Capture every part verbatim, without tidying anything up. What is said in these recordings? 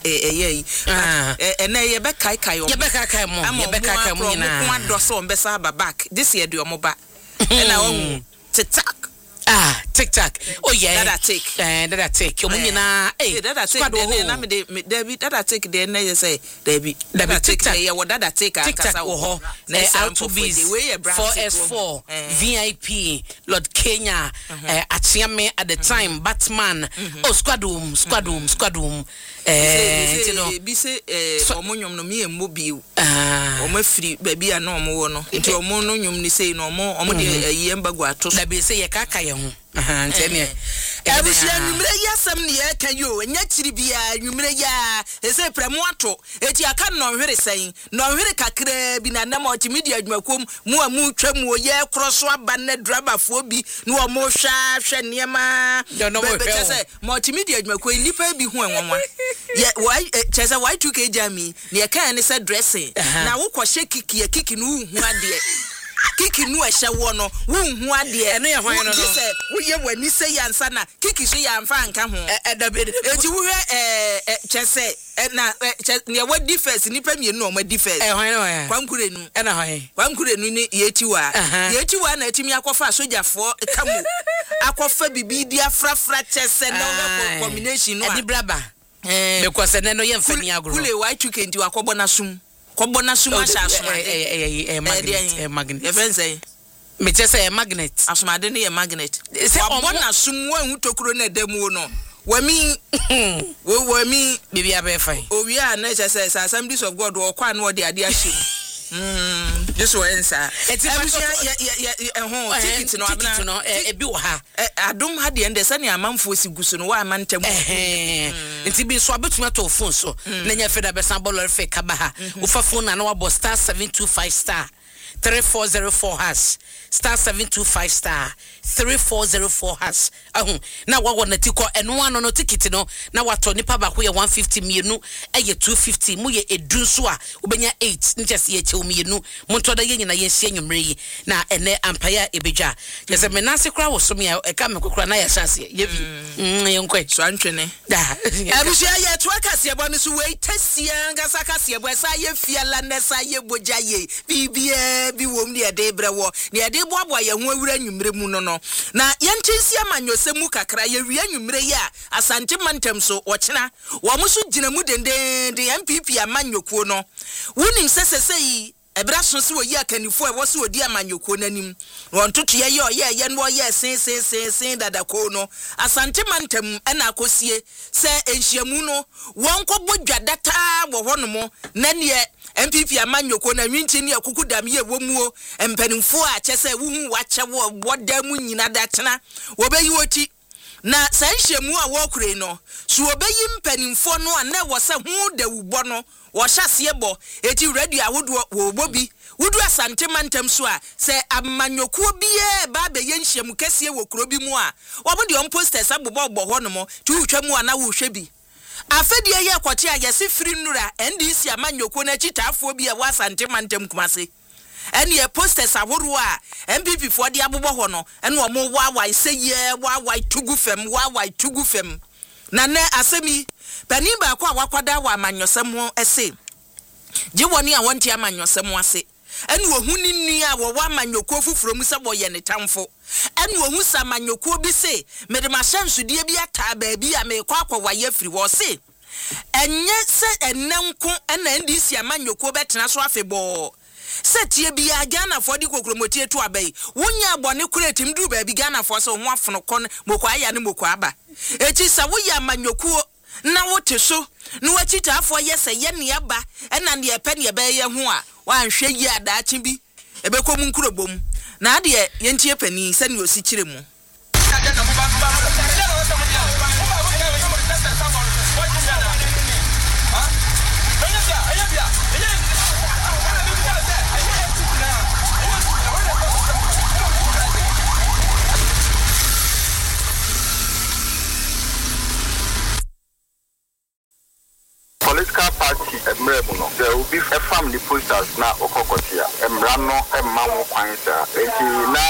eh eh eh na ye be kai kai o ye be kai kai mo ye be kai kai mo nyina mo ado so on be sa ba back this year do mo ba e na o TikTok ah TikTok oh yeah that take eh that take o nyina eh that take na me de David that take de na you say David that take ye what that take akasa wo na auto biz four S four V I P Lord Kenya eh Atiame at the time Batman oh squadum squadum squadum eh you know bi say eh omonyom no me mobile ah omo free baby a no omo wo no nti omo no nyom ni say no omo omo de ayi embago ato da bi say ye kaka ye ho aha ntene Ebusia nwumre yasam ne ye kan yo enya kiri bia nwumre ya ese premu ato eti aka no hwere sen no hwere kakra bi na na multimedia adwakom mu amu twam wo ye kroso aba na drabafo bi no o mo hwa hwe niema be chese multimedia adwakom nipa bi hu enwanwa ye why chese why two K jami ne ye kan ne se dressing na wo kwo hye kiki ye kiki no hu ade kiki nu ehye wo no wo hu ade eno ye hwan no se wo ye wani se yansa na kiki so ya mfa nka ho eti wo hwe eh chese na ne wa defense ni pa mienu o ma defense eh hwan no ya kwankurenu e na hwan kwankurenu ni yetiwa yetiwa na etimi akofa sojafo kamu akofa bibidi afrafra chese no combination no edi braba eh because ne no ye mfa ni agro kule wa tuke ndi akobɔ na sum kobona suma asoma eh eh magnet eh magnet e fense me just say magnet asoma de ne magnet kobona sumwa hu tokuro na demu no wami wo wami bibia be fine owi a na just say Assemblies of God wo kwa na wo de ade ahim mm just one sir ebusia ya ya ho ticket no abna no e bi wo ha adom ha de ende sane amanfo sigusu no wa amantam eh nti bi so abetuma to phone so na nya feda be san bolor fe kaba ha wo fa phone na na wa bo star seven two five star three four zero four hash star seven two five star three four zero four hash ahun na wa wona tiko eno ano no ticket no na wato nipa ba ko ye one fifty mienu eye two fifty mu ye edun so a obenya eight nchese ye che mienu monto da ye nyina ye hye nwumre yi na ene ampaya ebedwa yese me nase kra wo so me e ka me kokora na ya hyase ye bi mm ye nkwe so antwene da abusia ye to akase bo no so we tasia ngasa kase bo sa ye fiala na sa ye boja ye bibia bi wom ne de brewo ne de boabo ye ho awura nwumre mu no no na yentinsi amanyosemu kakra ye wi nwumre ya asante mantem so wochena wo muso gina mu denden de M P P amanyokuo no wonim sesesei ebra so se wo yi akanifo e wo se odi amanyokuo nanim won toto ye ye ye ye no ye sen sen sen sen dada ko no asante mantem na akosie se enhyiamu no won kobɔ dwadata wo honomo na ne M P P amanyoko na nwinti ne akuku dam ye womuo empanimfo a kyese wuhu wache wo bodamu nyina datena wobeyi woti na sanhyiamu a wo kure no so wobeyi mpanimfo no a na wo se hu da wubo no wo hyase bo eti radio awodo wo bobi wudu asante mantem so a se amanyoko bie ba be ye nhyiamu kese wo kuro bi mu a wo bo de on posters abobɔ bɔ ho no mo ti wutwa mu a na wo hwɛ bi afedie ye kwoti a yesi free nura N D C amanyoko na chitafo bi e wasante mantem kumase ene ye posters ahoro a M P P fo de abobɔ ho no ene o mo waawai seye waawai tugu fem waawai tugu fem na na asemi pani ba kwa wakwada wa amanyosem ho ese je woni a wonti amanyosem ase ene wo hu ni nua wo wa amanyoko fufuro mu se bo ye ne tamfo ene wo hu samanyoko bi se mede ma hyansudie bi ata ba bi a me kwa akwa ye firi wo se enye se enenko ena N D C amanyoko betena so afebo setie bi ya Ghana for di kokromotie to abai wonya abone kuretim du ba bi Ghana for so ho afono kon moko aya ne moko aba eti sa wo ya amanyoko na wote so no wachita afo yese ye ne aba ena ne epe ne ebe ye ho a wanhwe yi adaachi bi ebekom nkurobom na ade ye ntie pani se ne osi kire mu Political party emrebuno there will be a family posters na okokotia emrano emma wo kwansa enti na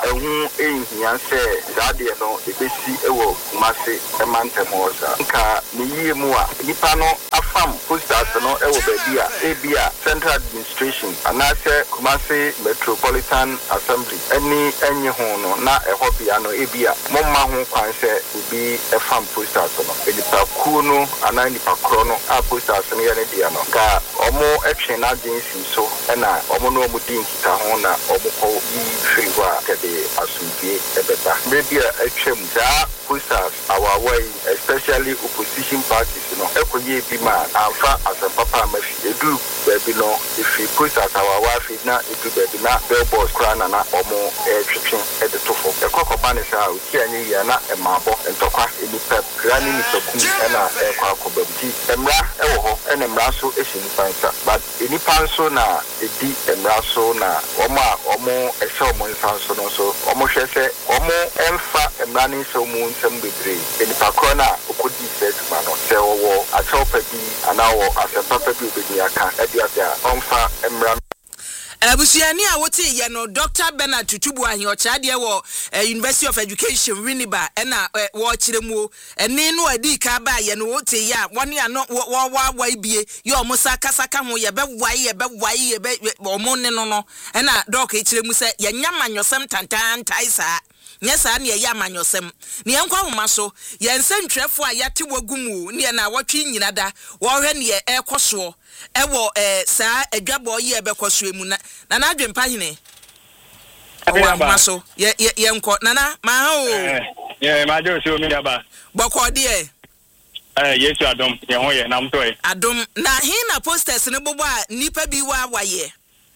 ehu ehia se zade no ebesi ewo kumase emantemoza nka niye mu a nipa no afam posters no ewo baby a ebia central administration anase kumase metropolitan assembly eni enye ho no na eho bia no ebia momma ho kwan se obi efam posters no enipa ku no ana nipa kro no a posters no ye ne dia no ka omo etwe na agency so na omo no omo din kita ho na omo ko yi friwa kede asubie ebeba maybe a etwem da posters our way especially opposition parties no ekoye bi ma amfa asempapa amafi edu baby no if you posters our way na edu baby na billboards kra na na omo etwetwe edetofo ekokoba ne sa uti anye ya na emabo entokwa enipa grani ni toku na ekwa akobabuti emra ewo ho enemra so ehini pansa but enipa so na edi emra so na omo a omo ehye omo nsa so no so omo hwese omo emfa emra ni so mu nsem bebre enipa kro na okodi sejuma no se wo achopadi anawo asempapa bi obedi aka edi asia omfa emra Abusiani a wote ye no Doctor Bernard Tutubu ahi ochade wo University of Education Winneba na wo kiremu ene no adi ka ba ye no wote ye a woni ano wo wa wa bie ye omusa kasaka ho ye be wai ye be wai ye be omo ne no no na doc e kiremu se ye nyamanyosem tantan taisa nyesa na ye amanyosem ne yenkwa homa so ye nsentwefo a yate wagumu ne na wotwe nyina da wo hwe ne e ekoso ewo eh saa adwabo ye be kwaso emu na na adwempa hene owa maso ye ye enko nana ma ho ye ma jo so mi aba boko de eh yesu adom ye ho ye na mto e adom na hina posters ne bobo a nipa bi wa waye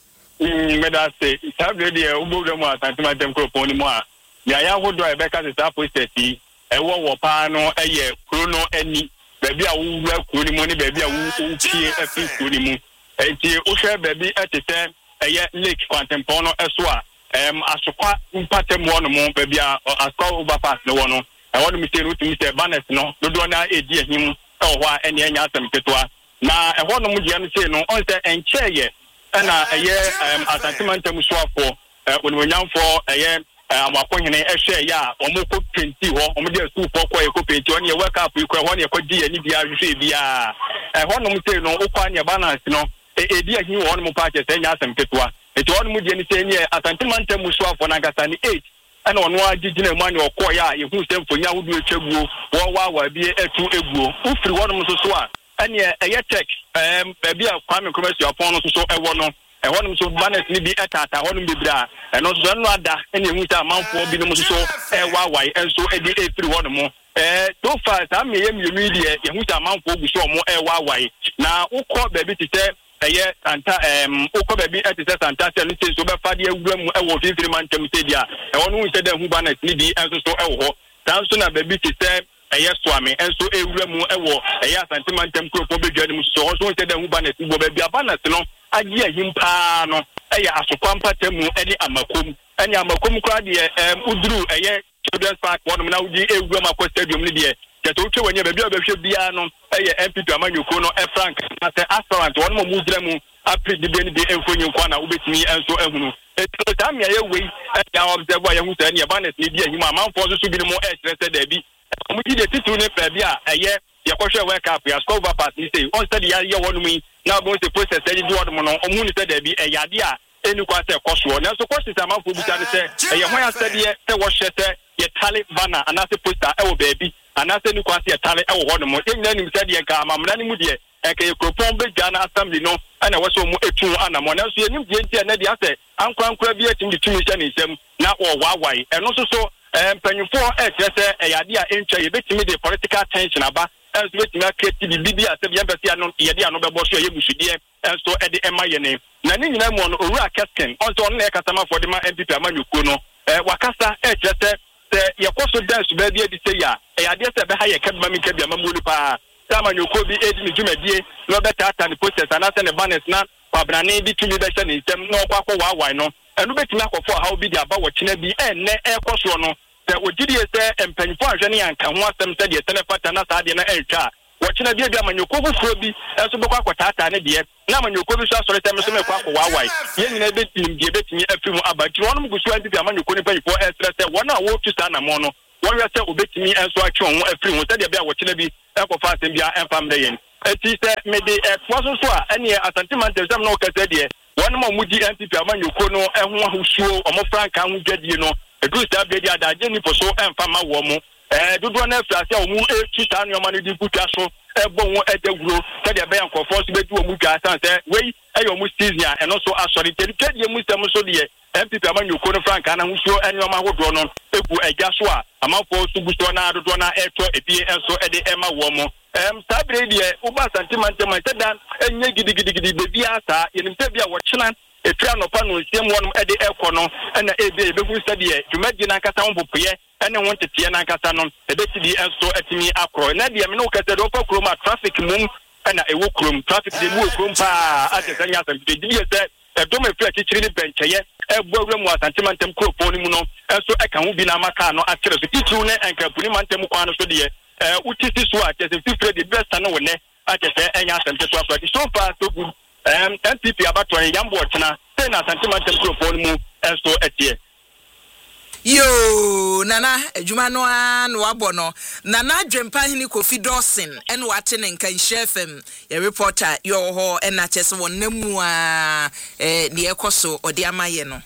mm me da say sabre de obodo mu asantima dem kropon ni mu a ya ya hodo e be ka se sa posters yi e wo wo pa no e ye kro no ani baby a wo wura kro ni mu ni baby a wo tie e fi kro ni mu e tie o hwe baby e te se e ye lake kwantempon no e so a em asokwa mpatem wo no mu baby a asokwa overpass no wo no e wo no mi se no tumi se banners no dodo na edi ahim e wo ho a ene anya asem ketwa na e ho no mu je no se no on se enche ye na e ye em asantima ntem so afo e onwanyamfo e ye amakonhene ehwe ya omoko penti ho omde school for kwa eko penti oni e wake up ikwa ho ne ekodi ani bia hwe bia eh ho no mte no ukwa ne balance no edi ahi ho no mo pa che senya asem ketwa eti ho no mu je ni senye asantimanta muso afo na gasa ni eight ana ono agigina mu ani okọ ya ehu sem fonya hudu etwaguo wo wa wa bie etu eguo ufiri ho no so so a ene eye check em bia kwame commercial afọ no so so ewo no e wonum so banners ni bi etata wonum bibra e no so no ada ene hu ta manfo bi no so e wa wai enso e di e three wonum eh so far ta me yem yemi die ye hu ta manfo gu so mo e wa wai na ukọ baby ti se eye santa em ukọ baby e ti se santa se ni so be fa de awura mu e wo fifiri man tem se dia e wonu hu se da hu banners ni bi enso so e wo ho tan so na baby ti se eye swame enso e wura mu e wo eye sentimental kropo be dwani mu so so se da hu banners bo baby banners no agia himpa no eye asokwa temu ene amakom ene amakom kra de em uduru eye children's park wonum na udi ewura makọ stadium ni de teto utwe wanye baby obehwe bia no eye M P to amanyoko no e frank na se aspirant wonum mu dira mu apri de beni de enfonyi kwa na ubetimi enso ehunu eto tam ya yewei ya observe ya hu se ne banet ni di ahim amanfo so so bi no e kire se da bi mu di de titu ne pa bia eye yakọhwe wake up ya scover pass ni say on study ya ye wonum na bo se process e di wodum no omu ni se da bi e yade a eni kwa se koso na so kwesi sama fo buta ni se e ye ho ya study e se wo hwete ye tale banner ana se poster e wo baby ana se ni kwa se ye tale e wo wodum e nyina ni study e ka amamna ni mu de e ka ye kropon be gana assembly no ana wo so mu etu ana mo na so ye nim die ntia na de ase ankwankwa bi etim di tumi se ni nsem na wo wawai e no so so mpanyufo e kire e yade a entwa ye betimi de political tension aba enso betimi aketi bi bibia se bi empesi ano yede ano bebo so ye busudie enso e de ema ye ne na ni nyina mu no owura kesken onto on na ekasama for de ma M P amanyuko no e wakasa e kire se se ye koso dance ba bi edi se ya e yade se be ha ye kedma mi kebi amamulu pa amanyuko bi edi ni dwumadie no beta ata ni process ana se ne banners na kwabrane bi tumi be se ni ntem no kwakọ wawai no enu betimi akofo ha obi di aba wọchina bi enne e koso no se ogidie se mpanyfo ahwe ne yanka ho asem se de telefata na sa de na etwa wọchina bi bi amanyoko fufuro bi enso bekwa kwatata ne de na amanyɔkuo bi so asɔre sɛ me so mekɔ akɔ waawai yɛn nyinaa bɛtim deɛ bɛtumi afiri mu aba nti wɔnom gu so anti bi amanyɔkuo no mpayifoɔ ɛsrɛ sɛ wɔn a wɔtu saa namɔ no wɔhwɛ sɛ obɛtumi nso atwe wɔn ho afiri ho sɛdeɛ bɛa wɔkyena bi ɛkɔfa asɛm bi a ɛmfa mmerɛ yɛn eti sɛ mede ɛtoa so so a ɛneɛ asantemantam sɛm na wɔkasa deɛ wɔnom a mudi N P P amanyɔkuo no ɛho ahosuo ɔmo frankaa ho dwadie no ɛduru saa bɛdi adagye nipo so ɛmfa ma wɔ mo ɛɛ dodoɔ no afiri ase a ɔmo ɛtu saa nneɛma no de kutwa so ɛbɔ ho ɛdawuro sɛdeɛ bɛyɛ nkɔfoɔ so bɛdi ɔmo dwa asan sɛ wei ɛyɛ ɔmo season a ɛno so asɔre tɛdikɛdeɛ mu sɛm so deɛ N P P amanyɔkuo no frankaa no ahosuo ɛnneɛma ahodoɔ no egu ɛgya so a amanfoɔ so gu so na dodoɔ na ɛtɔ ebie ɛnso ɛde ɛma wɔ mo Um, Sabre deɛ uba santimantam sɛda enye gidigidigidi bebi asa yenim sɛ bia wɔkyena etwa no pa no nsiem wɔnom ɛde ɛkɔ no ɛna ebe ebehu sɛ deɛ dwumadi na nkasa ho popoyɛ ɛne ho teteɛ na nkasa no ebetidi ɛnso atimi akorɔ na deɛ me no kɛsɛ de ɔfa kurom a traffic mum ɛna ɛwɔ kurom traffic de mu kurom pa ate sɛ nya asɛm de di sɛ ɛdɔm efiri akyiri ne bɛnkyɛyɛ ɛbɔ awura mu asantimantam kuropɔn no mu no ɛnso ɛka ho bi na amaka no akyerɛ so titiriw ne ɛnkapuni mantam kwan no so deɛ Uh, utisi so at the fifty the best and one at the end and so far so good. Um, N P P about twenty young watchna, ten as sentimental group on move and so at the Yo, Nana, Jumano and Wabono, Nana Drempahini Kofi Dawson, and Watten and Kan Chef, a reporter, your ho, and not just one Nemua, the Ecoso or the Amayeno.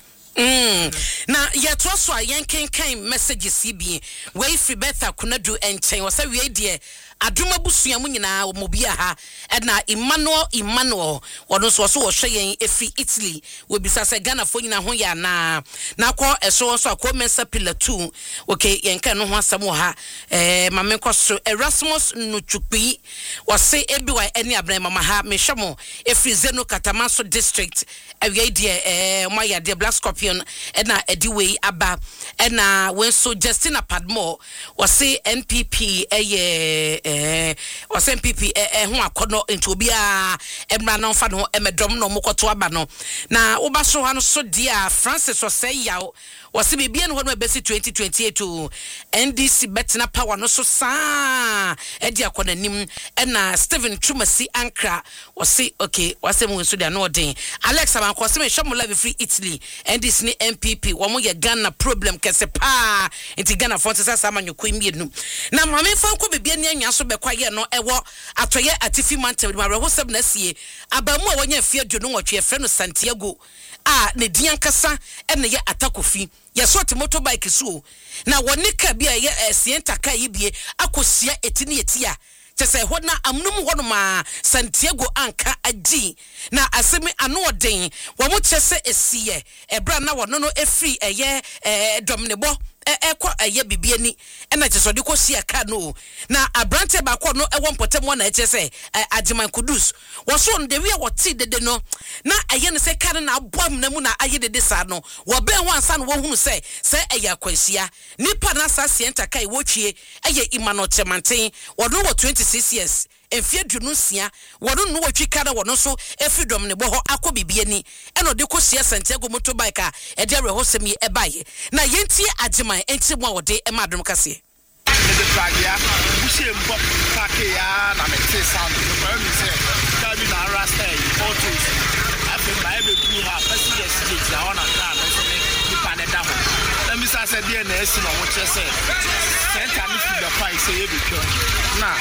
Mm. Na yɛtɔ so a yɛnkenkan messages C B wei fi Betha Kunadu ɛnkyɛn wɔ sɛ wie deɛ adoma busua mu nyinaa wɔ mobia ha ɛna Emmanuel Emmanuel wɔno nso wɔso wɔhwɛ yɛn efi Italy wɔbisa sɛ Ghana fo nyina ho yɛ anaa na kɔ ɛso nso akɔ mensa pillar two okay yɛnka no ho asɛm wɔ ha eh mame kɔ so Erasmus Nuchukpi wɔse ebi wa ɛne abran mama ha mehwɛ mo efi Zeno Katamaso district awie deɛ eh mo ya de Black Scorpion ɛna ediwei aba ɛna wenso Justina Padmore wɔse N P P ɛyɛ eh wɔse N P P eh ho akɔnɔ nti obia ɛmra na mfa no ɛmɛdɔm no mokɔto aba no na woba so ha no so dia Francis wɔse yaw wɔse bibia no ho no bɛsi twenty twenty-eight to N D C betna power no so saa ɛdi akɔna nim ɛna Stephen Chumasi Ankra wɔse okay wɔse mu nso dia no ɔden Alex Abankɔ se me hwɛ mo live free Italy N D C ni N P P wɔn mo yɛ Ghana problem kɛse pa nti Ghana fo nti sasa amanyɔkɔ mienu na mame fa nkɔ bibia ni anya so bɛkwa yɛ no ɛwɔ atɔyɛ atifi mantam ma reho sɛb na sie abamu a wɔnya fie dwo no wɔtwe frɛ no Santiago a ne dian kasa ɛna yɛ atakofi yɛ sort motorbike so na wɔne ka bia yɛ sienta ka yibie akosia etini etia kyese hɔ na amnum hɔ no ma Santiago anka agi na asemi ano ɔden wɔ mo kyese esiye ebra na wɔno no efri ɛyɛ eh domnebo ekɔ ɛyɛ bibiani ɛna kyesode kɔ sia ka no na abrante ba kɔ no ɛwɔ mpotem wɔ na kyese Ajiman Kudus wɔso no de wi a wɔte dede no na ɛyɛ ne sɛ ka na abɔm na mu na ayɛ dede sa no wɔbɛn ho ansa no wɔhunu sɛ sɛ ɛyɛ akwansia nipa na sa sienta kai wɔtwie ɛyɛ Imano Chemanten wɔno wɔ twenty-six years efie dunu sia wɔno no wɔtwi ka na wɔno so efidom ne bɔ hɔ akɔ bibiani ɛna ɔde kɔ sia Santiago motorbike a ɛde awerɛhɔ sɛm yi ɛbae na yɛntie Ajiman ɛnti mu a wɔde ɛma adom kase the Pragia, Bushim Pop Pakia, and I'm a sound. The problem is coming out Rasta, photos. I think I will do her personal speech. I want to come and say, you can it down. Let me say, D N S, you know what you say. Send time to the price, say, because now,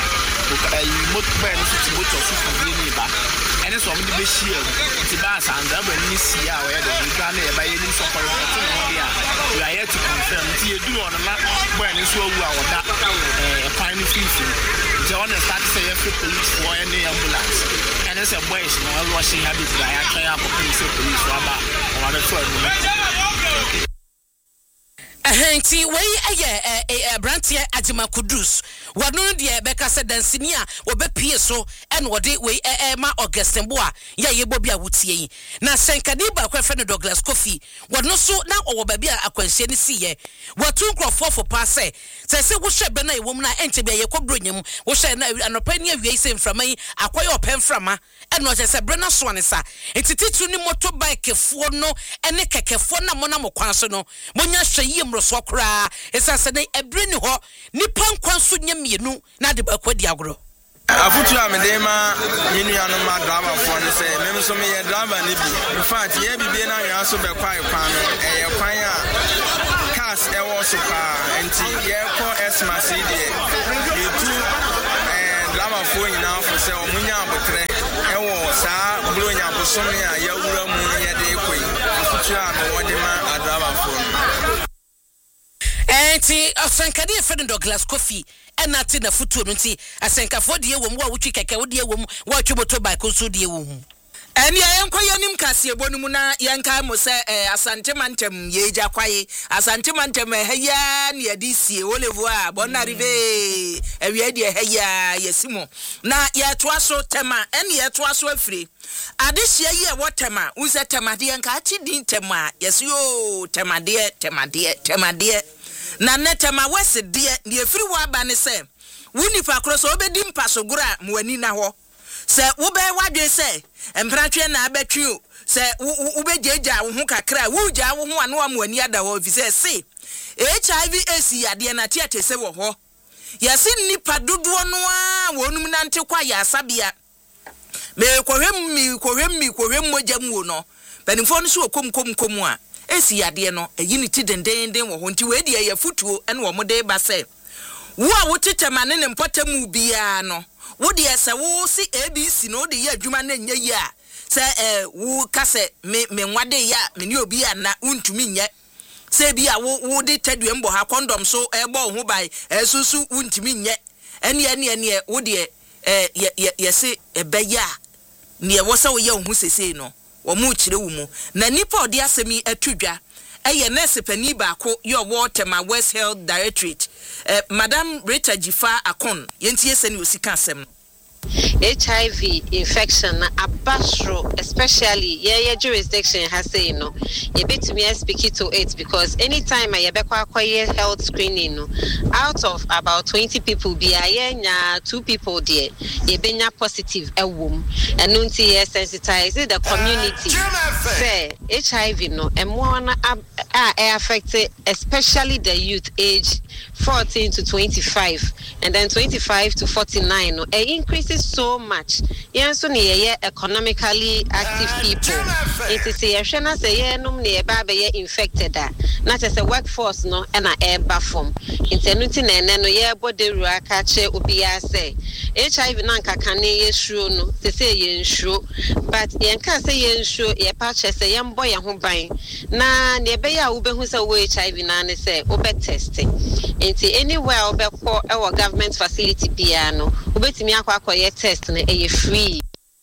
you must buy to go to super back. And it's on the Bishia, Tibas, and the Benisia, where the Ghana by any support. We are here to confirm. You do on a map when it's so well that fine fishing. The honest start to say every police for any ambulance. And it's a boy, you know, washing habits. I actually have a police rubber or the twelve. Ahenti wei eye eh brantie Ajiman Kudus wano de beka se dansini a obepie so en wode wei eh ma Augustin Boa ya yebo bia wutie na senkani ba kwa fe no Douglas Kofi wano so na owo ba bia akwanhye ne siye watu nkrofo fo pa se se se wo hwe be na ewom na ente bia ye kɔbronyam wo hwe na anopa ne awie se mframa yi akoye open frama en no se brena so ne sa entititu ni motorbike fo no ene kekefo na mo na mo kwan so no monya hwe yi so kra esa se ne ebre ni ho nipa nkwan so nya mienu na de ba kwadi agro Afutu amedema yenu yanu ma drama for no say me so me ye drama ni bi. In fact, ye bibie na yan so be kwai kwan no e ye kwan a cars e wo so pa enti ye ko esma se de ye tu eh drama for nyina for say omunya abotre e wo sa bro nya bosomi a ye wura mu ye de koi. Afutu a no wode ma drama for. Enti asankade e Fred Douglas Kofi enati na futu no nti asankafo de ewom wa wutwi keke wo de ewom wa twoboto bike so de ewom eni ayenko yanim kase ebonu mu na yenka mo se asante mantem yeja kwaye asante mantem heya ne adisie olevu a bona rive ewie de heya yesimo na yetoa so tema eni yetoa so afire adehia yi e wotema unse temade yenka ati din tema yesio temade temade temade na netema wese de ne afiri wo aba ne se wunipa kroso obedi mpaso gura mwani na ho se wo be wadwe se empratwe na abetwi o se wo be jeja wo ho kakra wo ja wo ho anu amwani ada ho fi se se H I V AIDS yade na tiate se wo ho yesi nipa dodo no a wonum na nte kwa ya asabia me kohwem mi kohwem mi kohwem mogam wo no benifo no so kom kom kom a esi yade no eyini ti dendenden wo ho nti we de ya futuo ene wo mode ba se wo a wotetema ne ne mpotamu bia no wo de ese wo si A B C no de ya adwuma na nya yi a se eh wo kase me me nwade ya me ni obi a na untumi nya se bia wo wo de tadue mbo ha condom so ebo ho bai esusu untumi nya ene ene ene wo de eh ye ye se ebeya ne wo se wo ye ho sesei no wo mu kire wo mu na nipa odi asemi atudwa eye nurse pani ba ko your water my West Health Directorate eh Madam Rita Jifa Akon yentie se ni osika asem H I V infection abasro especially yeah yeah jurisdiction has say no you bet me speak to it because anytime I yebekwa akwaye health screening no out of about twenty people be nya two people there you benya positive ewom and nunti sensitize the community say H I V no and one are affected especially the youth age fourteen to twenty-five and then twenty-five to forty-nine no it increases so much yes so near economically active people it is a shena say no near baba ye infected that not as a workforce no and a air form intenuti na no ye body ruaka che obia say H I V nanka kane ye sure no they say ye sure but ye can say ye sure ye patch say ye boy ho ban na ne be ya wo be hu say wo H I V na ne say obe testing enti anywhere obe ko e wo government facility bia no obetimi akwa akwa test na e free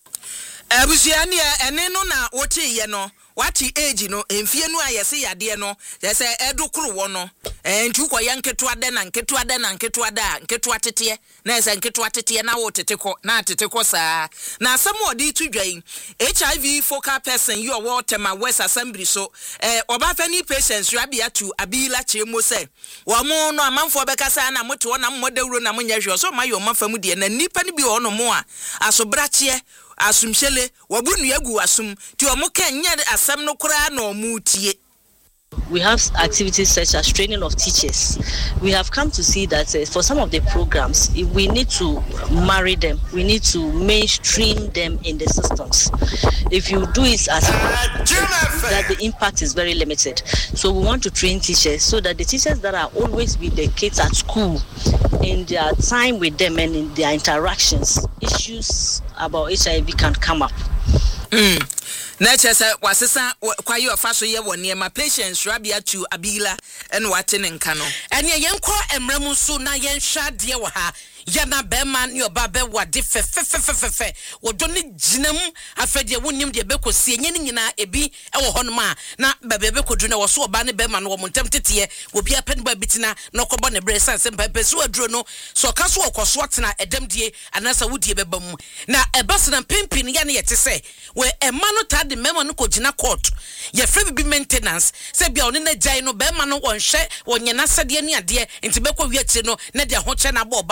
abusia ne ene no na wote ye no wati age no emfie no ayese yade no yese edukuru wo no entu ko yanketo ade na nketo ade na nketo ada nketo atete na yese nketo atete na wo tete ko na tete ko saa na asem odi tudwan H I V focal person you water my West Assembly so eh obafani patients rabia to abila chemo se wo mo no amanfo bekasa na moto wo na mmodawuro na munya hwe so mayo mafamu de na nipa ni bi wo no mo a asobrachie asumshele wabunu yagu asum ti omuka nya asam no kura na omutie. We have activities such as training of teachers. We have come to see that uh, for some of the programs, if we need to marry them, we need to mainstream them in the systems. If you do it as that, the impact is very limited. So we want to train teachers so that the teachers that are always with the kids at school, in their time with them and in their interactions, issues about H I V can come up. Mm. Na chesa wasesa kwa yo faso ye woni ma patients rabia to abila en watene nka no ene yenko emramu so na yenhwa de wo ha yana bema ne oba be wade fefefefefe wodo ne ginam afede wonim de be kosie nyene nyina ebi e wo honom a na bebe be kodu na wo so oba ne bema no wo montem tete obi apene ba bitina na okobo ne bre sanse pepe so aduro no so ka so okoso tena edam die anasa wodie beba mu na ebas na pimpin ya ne yete se we ema no ta de mema no kogina court ye free bi maintenance se bia one na jai no bema no wonhwe wonyena sade ne ade enti be ko wiachi no na de ho che na ba oba ne so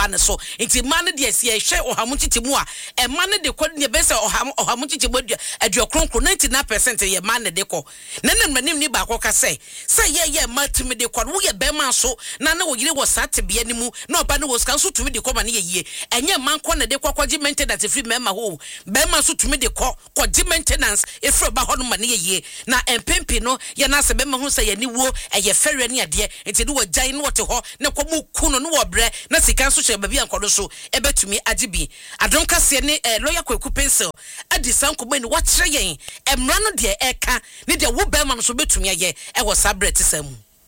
nti man de esi e hwe ohamu titimu a e man de kɔ ne be se ohamu ohamu titimu aduo kronkro ninety-nine percent ye man de kɔ na na manim ni ba kɔ ka sɛ sɛ ye ye matimi de kɔ wo ye be man so na na wo yire wo satebe animu na oba ne wo ska so tumi de kɔ ma ne ye yie enye man kɔ ne de kɔ kɔ maintenance free mema ho be man so tumi de kɔ kɔ maintenance e free ba ho no ma ne ye yie na empempi no ye na se be ma ho sɛ ye ni wo e ye fere ne ade enti no wo gyan no wote ho ne kɔ mu ku no no wo bre na sika so hye ba bi ankɔ so e betumi agibi adon kase ne lawyer Kwaku Pencil adi sankobo ni wakyere yen emra no de eka ne de wo be man so betumi aye e wo sabre tisam.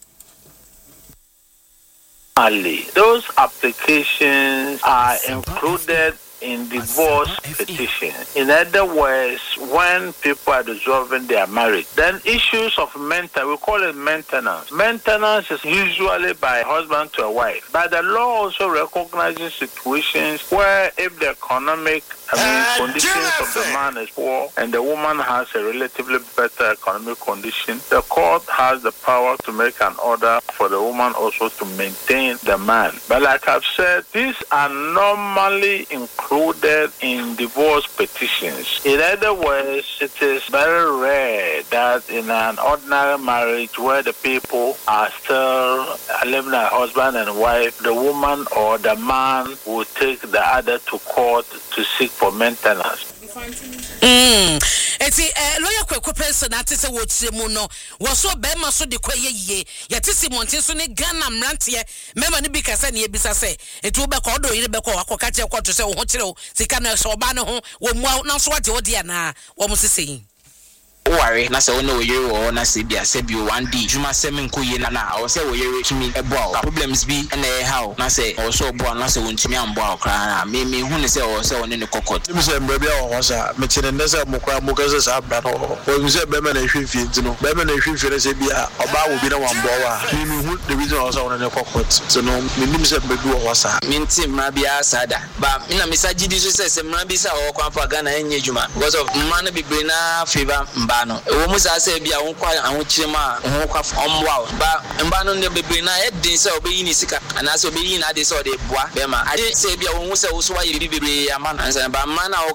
Those applications are included in divorce petition. In other words, when people are dissolving their marriage, then issues of maintenance, we call it maintenance. Maintenance is usually by a husband to a wife. But the law also recognizes situations where if the economic I mean, conditions of the man is poor and the woman has a relatively better economic condition, the court has the power to make an order for the woman also to maintain the man. But like I've said, these are normally included in divorce petitions. In other words, it is very rare that in an ordinary marriage where the people are still living as husband and wife, the woman or the man will take the other to court to seek for maintenance. Mm. Eti eh, lawyer Kwaku Pencil na tese wo tiremu no wo so be ma so de kwaye yie ye tese montin so ne Ghana mrantie mema ne bi kasa ne ebisa se eti wo be ko do yire be ko akoka che ko to se wo ho kire wo sika na so ba ne ho wo mu na so wage wo de na wo mo sese Wari na se wo no yere wo na se bia se bi one day juma se me nko ye na na o se wo yere tumi ebo problems bi na e how na se o so bo na se wo ntumi ambo akra na me me hu ne se o se wo ne ne kokot mi se mbre bia wo sa me tine ne se mo kwa mo ka se sa bra no o mi se be me na hwimfi ntino be me na hwimfi ne se bia oba wo bi na wambo wa mi mi hu the reason o se wo ne kokot so no me nim se be bi wo sa mi nti mra bia sada ba mi na misagidi so se se mra bi sa o kwa pa Ghana enye juma because of man be be na favor no wo musa se bia won kwa ahochirema ho kwa omwa ba mba no ne bebe na e din se obeyi ni sika ana se obeyi na de se o de boa be ma ade se bia won se wo so wa yiri bebe ama na ba ma na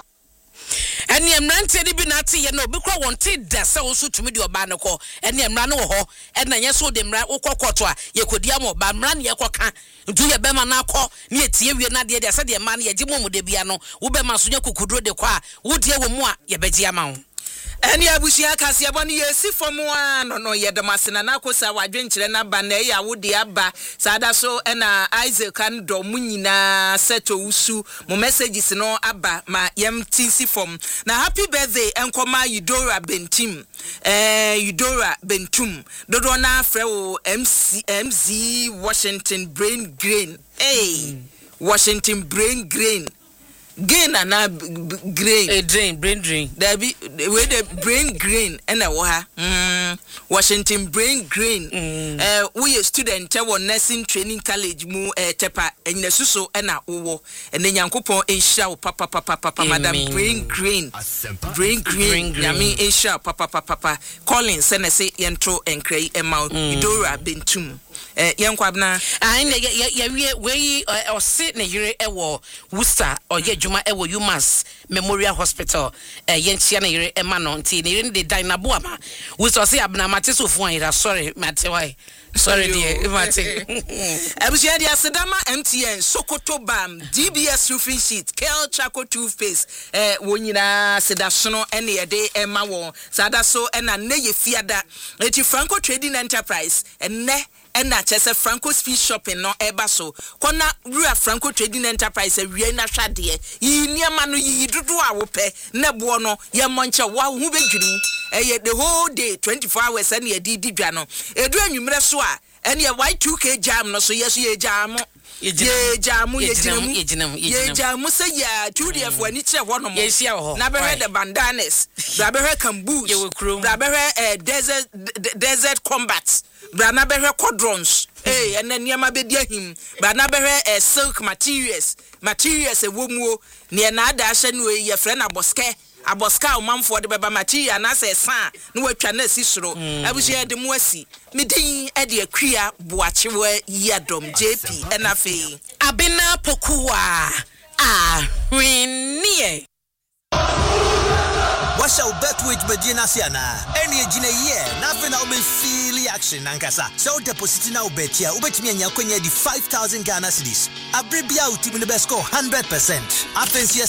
eni emrante de bi na te ye no bi kro won te da se wo so tumi de oba ne ko eni emra no ho e na nye so de mra wo kokoto a ye kodi am oba mra ne ye koka ntu ye be ma na akọ ne etie wie na de de se de ma na ye gye mo de bia no wo be ma so nya kokudro de kwa wo de wo mu a ye begie ama wo Eni abushia kasi aboni yesi fomu a no no yedamasena na kosa wadwenkyere na ba na ya wode aba sada so ena Isaac kan do munyina seto usu mo messages no aba ma yem tinsi fom na happy birthday enkoma Eudora Bentim eh Eudora Bentum dodo na afre wo M C M Z Washington Brain Grain hey Washington Brain Grain gain and a grain a drain brain drain there be with the brain grain and a wa mm Washington Brain Grain mm. uh we a student e nursing training college mu uh, tepa enye suso e na wo and nyankopon ensha papa papa papa madam Brain Grain Brain Grain I mean ensha papa papa papa Collins se na se yentro enkrai e ma Eudora Bentum eh yenkwabna ai na ya wie we o se na yire e wo Worcester o ye djuma e wo Umas Memorial Hospital eh yentia na yire e ma no nti na yire de Dynabo ama Worcester se abna mate so fu an sorry mate why sorry dear mate abusia dia sedama M T N Sokoto Bam D B S roofing sheet Kel Chaco toothpaste eh wo nyina sedasono ene ye de e ma wo sada so e na ne ye fiada eti Franco Trading Enterprise enne ena chese Franco's Fish Shopping no eba so kona rua Franco Trading Enterprise awie na hwade yi niema no yi dudu a wo pe ne bo no ye monche wa hu bedwiri eh the whole day twenty-four hours ene ye di di dwa no edu anwumre so a ene ye Y two K jam no so yeso ye jam ye jamu ye jinamu ye jamu se ya two D F wani che ho no mo na be the bandanas na be Kambus na be eh desert desert combat na be quadrons eh ene niam be dia him na be eh silk materials materials e womuo ne na ada hye no ye frɛ na boske aboska omamfo de beba machi anase san na watwa na si soro abuhia de mu asi medin e de akua boachewa yadom J P na fe Abena Pokuwa ah winie Washa ubetwich bejina siana eni ejina ye na fe na ube feel action nankasa so deposit na ubetia ubetimi anya kwenye di five thousand Ghana cedis abribia utimi ne besko one hundred percent afensi